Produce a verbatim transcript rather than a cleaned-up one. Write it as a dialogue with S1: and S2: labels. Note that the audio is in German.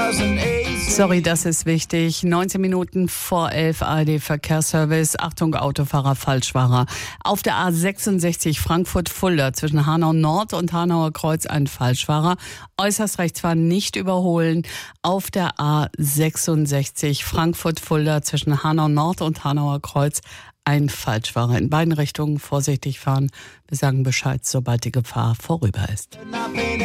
S1: Sorry, das ist wichtig. neunzehn Minuten vor elf, A R D-Verkehrsservice. Achtung, Autofahrer, Falschfahrer. Auf der A sechsundsechzig Frankfurt-Fulda zwischen Hanau Nord und Hanauer Kreuz ein Falschfahrer. Äußerst rechts fahren, nicht überholen. Auf der A sechsundsechzig Frankfurt-Fulda zwischen Hanau Nord und Hanauer Kreuz ein Falschfahrer. In beiden Richtungen vorsichtig fahren. Wir sagen Bescheid, sobald die Gefahr vorüber ist.